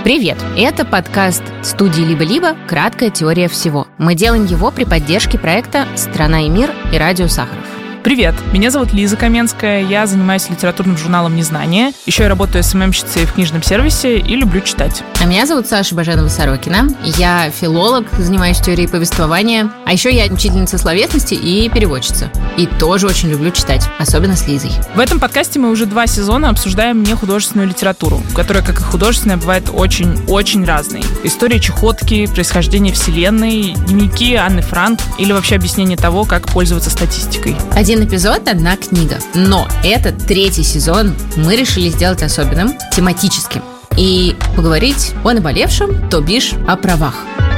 Привет! Это подкаст студии «Либо-либо. Краткая теория всего». Мы делаем его при поддержке проекта «Страна и мир» и радио Сахаров. Привет, меня зовут Лиза Каменская, я занимаюсь литературным журналом «Незнание», еще я работаю СММщицей в книжном сервисе и люблю читать. А меня зовут Саша Баженова-Сорокина, я филолог, занимаюсь теорией повествования, а еще я учительница словесности и переводчица. И тоже очень люблю читать, особенно с Лизой. В этом подкасте мы уже 2 сезона обсуждаем нехудожественную литературу, которая, как и художественная, бывает очень-очень разной. История чехотки, происхождение вселенной, дневники Анны Франк или вообще объяснение того, как пользоваться статистикой. Один эпизод, одна книга. Но этот 3-й сезон мы решили сделать особенным, тематическим. И поговорить о наболевшем, то бишь о правах.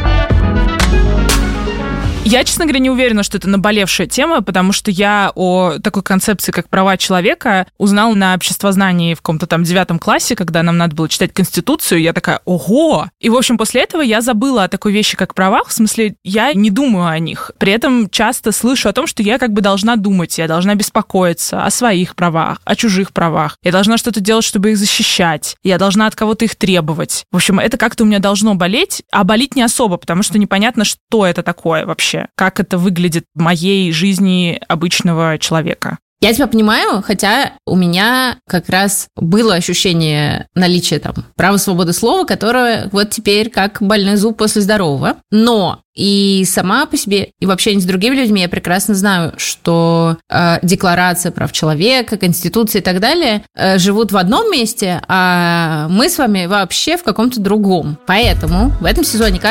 Я, честно говоря, не уверена, что это наболевшая тема, потому что я о такой концепции, как права человека, узнала на обществознании в каком-то там 9 классе, когда нам надо было читать Конституцию. Я такая, ого! И, в общем, после этого я забыла о такой вещи, как правах. В смысле, я не думаю о них. При этом часто слышу о том, что я как бы должна думать, я должна беспокоиться о своих правах, о чужих правах. Я должна что-то делать, чтобы их защищать. Я должна от кого-то их требовать. В общем, это как-то у меня должно болеть, а болеть не особо, потому что непонятно, что это такое вообще. Как это выглядит в моей жизни обычного человека. Я тебя понимаю, хотя у меня как раз было ощущение наличия там права свободы слова, которое вот теперь как больной зуб после здорового. Но и сама по себе, и в общении с другими людьми я прекрасно знаю, что Декларация прав человека, Конституция и так далее живут в одном месте, а мы с вами вообще в каком-то другом. Поэтому в этом сезоне